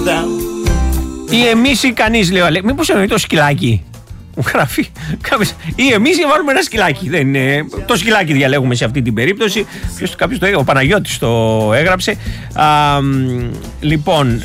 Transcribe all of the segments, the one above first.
Ή εμείς ή κανείς, λέει ο Αλέξης. Μήπως εννοεί το σκυλάκι? Μου γράφει κάποιος. Ή εμείς ή βάλουμε ένα σκυλάκι. Δεν είναι. Το σκυλάκι διαλέγουμε σε αυτή την περίπτωση. Κάποιος το έγραψε, ο Παναγιώτης το έγραψε. Λοιπόν,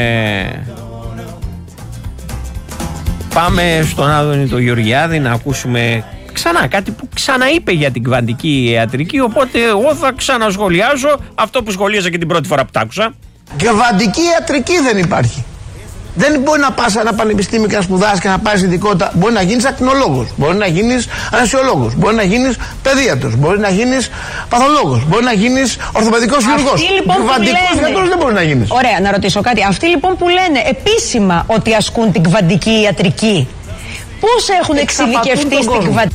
πάμε στον Άδωνη το Γεωργιάδη να ακούσουμε ξανά κάτι που ξαναείπε για την κβαντική ιατρική. Οπότε εγώ θα ξανασχολιάσω αυτό που σχολίασα και την πρώτη φορά που τ' άκουσα. Κβαντική ιατρική δεν υπάρχει. Δεν μπορεί να πας σε ένα πανεπιστήμιο και να σπουδάσεις και να πάρεις ειδικότητα. Μπορεί να γίνεις ακτινολόγος, μπορεί να γίνεις αναισθησιολόγος, μπορεί να γίνεις παιδίατρος, μπορεί να γίνεις παθολόγος, μπορεί να γίνεις ορθοπαιδικός χειρουργός. Κβαντικός γιατρός δεν μπορεί να γίνεις. Ωραία, να ρωτήσω κάτι. Αυτοί λοιπόν που λένε επίσημα ότι ασκούν την κβαντική ιατρική, πώς έχουν εξειδικευτεί στην κβαντική?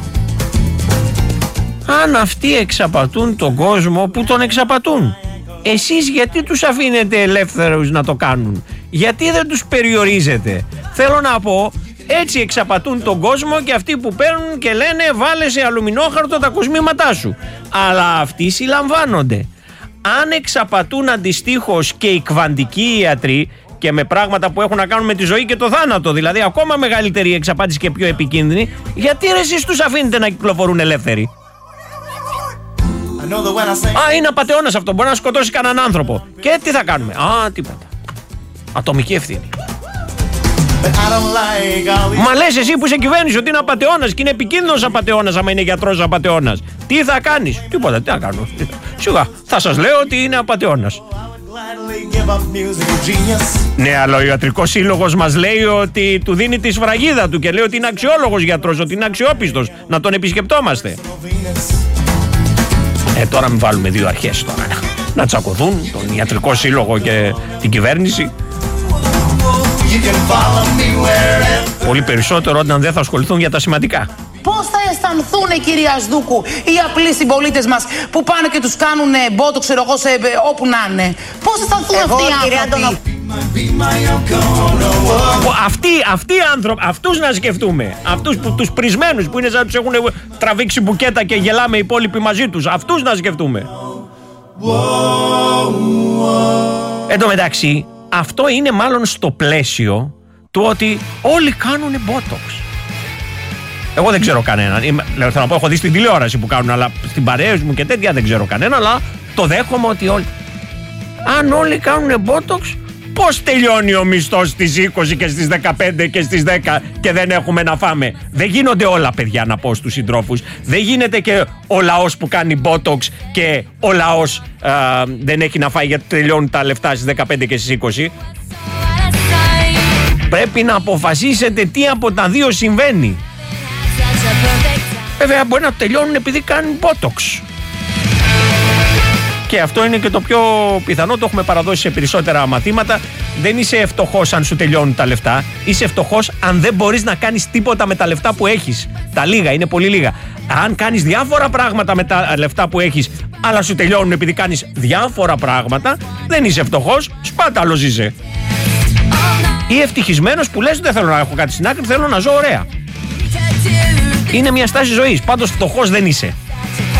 Αν αυτοί εξαπατούν τον κόσμο που τον εξαπατούν, εσείς γιατί τους αφήνετε ελεύθερους να το κάνουν? Γιατί δεν τους περιορίζετε? Θέλω να πω, έτσι εξαπατούν τον κόσμο και αυτοί που παίρνουν και λένε βάλε σε αλουμινόχαρτο τα κοσμήματά σου. Αλλά αυτοί συλλαμβάνονται. Αν εξαπατούν αντιστοίχως και οι κβαντικοί ιατροί και με πράγματα που έχουν να κάνουν με τη ζωή και το θάνατο, δηλαδή ακόμα μεγαλύτερη εξαπάτηση και πιο επικίνδυνη, γιατί εσείς τους αφήνετε να κυκλοφορούν ελεύθεροι? Είναι απατεώνας αυτό, μπορεί να σκοτώσει κανέναν άνθρωπο. Και τι θα κάνουμε? Τίποτα. Ατομική ευθύνη. Μα λες εσύ που είσαι κυβέρνηση ότι είναι απατεώνας και είναι επικίνδυνος απατεώνας άμα είναι γιατρός απατεώνας. Τι θα κάνεις? Τίποτα, τι θα κάνω? Σιγά, θα σας λέω ότι είναι απατεώνας. Ναι, αλλά ο Ιατρικός Σύλλογος μας λέει ότι του δίνει τη σφραγίδα του και λέει ότι είναι αξιόλογος γιατρός, ότι είναι αξιόπιστος, να τον επισκεπτόμαστε. Τώρα μην βάλουμε δύο αρχές τώρα να τσακωθούν, τον Ιατρικό Σύλλογο και την κυβέρνηση. Πολύ περισσότερο όταν δεν θα ασχοληθούν για τα σημαντικά. Πώς θα αισθανθούν, κυρία Σδούκου, οι απλοί συμπολίτες μας που πάνε και τους κάνουν μπότο, ξέρω εγώ, όπου να είναι? Πώς θα αισθανθούν αυτοί οι άνθρωποι? Αυτοί οι άνθρωποι, αυτούς να σκεφτούμε. Αυτούς τους πρισμένους που είναι σαν να τους έχουν τραβήξει μπουκέτα και γελάμε οι υπόλοιποι μαζί τους. Αυτούς να σκεφτούμε. Εν τω μεταξύ, αυτό είναι μάλλον στο πλαίσιο του ότι όλοι κάνουν botox. Εγώ δεν ξέρω κανέναν. Θέλω να πω, έχω δει στην τηλεόραση που κάνουν, αλλά στην παρέα μου και τέτοια δεν ξέρω κανέναν. Αλλά το δέχομαι ότι όλοι. Αν όλοι κάνουν botox, πώς τελειώνει ο μισθός στις 20 και στις 15 και στις 10 και δεν έχουμε να φάμε? Δεν γίνονται όλα, παιδιά, να πω στους συντρόφους. Δεν γίνεται και ο λαός που κάνει botox και ο λαός δεν έχει να φάει γιατί τελειώνουν τα λεφτά στις 15 και στις 20. Πρέπει να αποφασίσετε τι από τα δύο συμβαίνει. Βέβαια μπορεί να τελειώνουν επειδή κάνουν botox. Και αυτό είναι και το πιο πιθανό, το έχουμε παραδώσει σε περισσότερα μαθήματα. Δεν είσαι φτωχός αν σου τελειώνουν τα λεφτά. Είσαι φτωχός αν δεν μπορείς να κάνεις τίποτα με τα λεφτά που έχεις. Τα λίγα, είναι πολύ λίγα. Αν κάνεις διάφορα πράγματα με τα λεφτά που έχεις, αλλά σου τελειώνουν επειδή κάνεις διάφορα πράγματα, δεν είσαι φτωχός, σπάταλος είσαι. Ή ευτυχισμένος που λες δεν θέλω να έχω κάτι στην άκρη, θέλω να ζω ωραία. Είναι μια στάση ζωής. Πάντως φτωχός δεν είσαι.